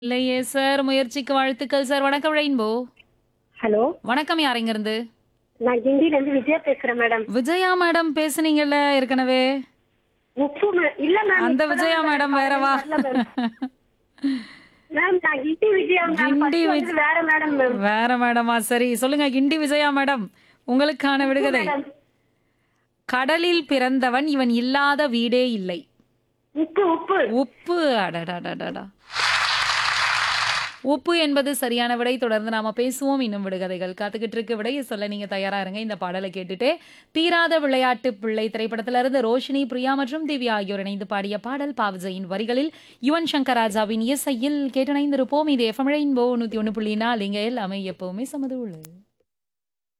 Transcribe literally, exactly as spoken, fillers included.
இல்லையே சார். முயற்சிக்கு வாழ்த்துக்கள் சார். வணக்கம் ரெயின்போ. ஹலோ. வணக்கம் யார் இங்கருந்து? நான் கிண்டில இருந்து விஜயா பேசுறேன் மேடம். விஜயா மேடம் பேசுனீங்கல்ல ஏற்கனவே. உப்பு மே- இல்ல மேம் அந்த இப்பதான் விஜயா மேடம் காலையில வேறவா? வரல மேம். மேம் நான் கிண்டி விஜயா மேம் கிண்டி first விஜ் வந்து வேற மேடம் மேம். வேற மேடமா? சரி சொல்லுங்க கிண்டி விஜயா மேடம். உங்களுக்கான உப்பு விடுகதை. மேடம். கடலில் பிறந்தவன் இவன் இல்லாத வீடே இல்லை. உப்பு உப்பு. உப்பு அடடடடடா. உப்பு என்பது சரியான விடை. தொடர்ந்து நாம பேசுவோம். இன்னும் விடுகதைகள் காத்துக்கிட்டு இருக்கு. விடையை சொல்ல நீங்க தயாரா இருங்க. இந்த பாடலை கேட்டுட்டு தீராத விளையாட்டு பிள்ளை திரைப்படத்துல இருந்து ரோஷினி, பிரியா மற்றும் திவ்யா ஆகியோர் இணைந்து பாடிய பாடல் பாவஜையின் வரிகளில் யுவன் சங்கர் ராஜாவின் இசையில் கேட்டிணைந்திருப்போம். இது எஃப்எம் ரெயின்போ நூத்தி ஒன்று புள்ளி நாலு. இங்க எல்லாமே எப்பவுமே சமது உள்ளது.